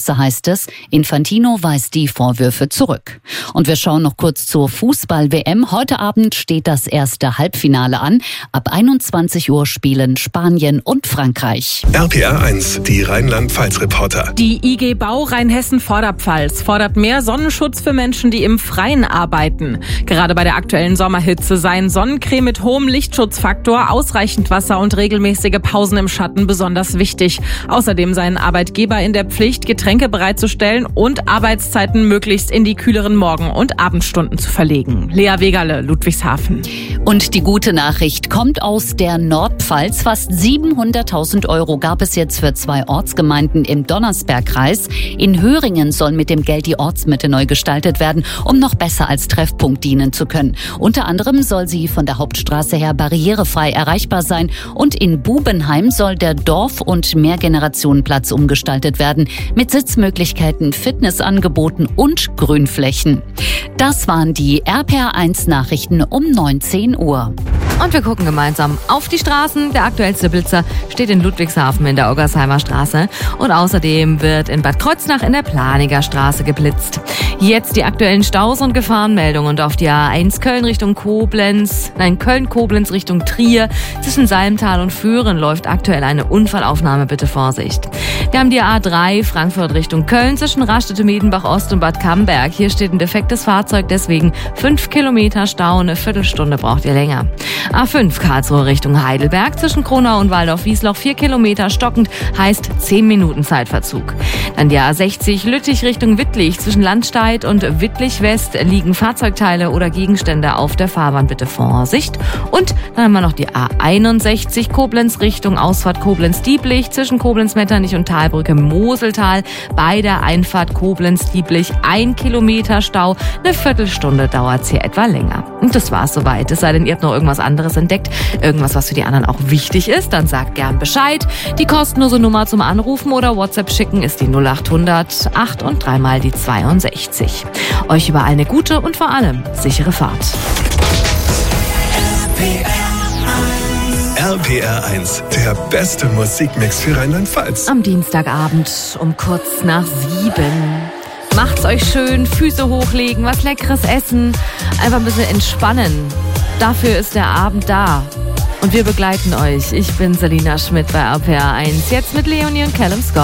So heißt es, Infantino weist die Vorwürfe zurück. Und wir schauen noch kurz zur Fußball-WM. Heute Abend steht das erste Halbfinale an. Ab 21 Uhr spielen Spanien und Frankreich. RPR 1, die Rheinland-Pfalz-Reporter. Die IG Bau Rheinhessen-Vorderpfalz fordert mehr Sonnenschutz für Menschen, die im Freien arbeiten. Gerade bei der aktuellen Sommerhitze seien Sonnencreme mit hohem Lichtschutzfaktor, ausreichend Wasser und regelmäßige Pausen im Schatten besonders wichtig. Außerdem seien Arbeitgeber in der Pflicht, Getränke bereitzustellen und Arbeitszeiten möglichst in die kühleren Morgen- und Abendstunden zu verlegen. Lea Wegerle, Ludwigshafen. Und die gute Nachricht kommt aus der Nordpfalz. Fast 700.000 € gab es jetzt für 2 Ortsgemeinden im Donnersbergkreis. In Höringen soll mit dem Geld die Ortsmitte neu gestaltet werden, um noch besser als Treffpunkt dienen zu können. Unter anderem soll sie von der Hauptstraße her barrierefrei erreichbar sein. Und in Bubenheim soll der Dorf- und Mehrgenerationenplatz umgestaltet werden, mit Sitzmöglichkeiten, Fitnessangeboten und Grünflächen. Das waren die RPR 1 Nachrichten um 19 Uhr. Und wir gucken gemeinsam auf die Straßen. Der aktuellste Blitzer steht in Ludwigshafen in der Oggersheimer Straße. Und außerdem wird in Bad Kreuznach in der Planiger Straße geblitzt. Jetzt die aktuellen Staus und Gefahrenmeldungen. Und auf die A1 Köln-Koblenz Richtung Trier. Zwischen Salmtal und Föhren läuft aktuell eine Unfallaufnahme. Bitte Vorsicht. Wir haben die A3 Frankfurt Richtung Köln zwischen Rastede, Miedenbach Ost und Bad Camberg. Hier steht ein defektes Fahrzeug, deswegen 5 Kilometer Stau. Eine Viertelstunde braucht ihr länger. A5 Karlsruhe Richtung Heidelberg zwischen Kronau und Waldorf-Wiesloch 4 Kilometer stockend, heißt 10 Minuten Zeitverzug. Dann die A60 Lüttich Richtung Wittlich zwischen Landstedt und Wittlich West liegen Fahrzeugteile oder Gegenstände auf der Fahrbahn. Bitte Vorsicht. Und dann haben wir noch die A61 Koblenz Richtung Ausfahrt Koblenz-Dieblich zwischen Koblenz-Metternich und Talbrücke Moseltal. Bei der Einfahrt Koblenz-Dieblich 1 Kilometer Stau. Eine Viertelstunde dauert es hier etwa länger. Und das war's soweit. Es sei denn, ihr habt noch irgendwas anderes entdeckt, irgendwas, was für die anderen auch wichtig ist, dann sagt gern Bescheid. Die kostenlose Nummer zum Anrufen oder WhatsApp schicken ist die 0800 8 und 3 mal die 62. Euch überall eine gute und vor allem sichere Fahrt. RPR 1, der beste Musikmix für Rheinland-Pfalz. Am Dienstagabend um kurz nach 7. Macht's euch schön, Füße hochlegen, was Leckeres essen, einfach ein bisschen entspannen. Dafür ist der Abend da. Und wir begleiten euch. Ich bin Selina Schmidt bei RPR 1. Jetzt mit Leonie und Callum Scott.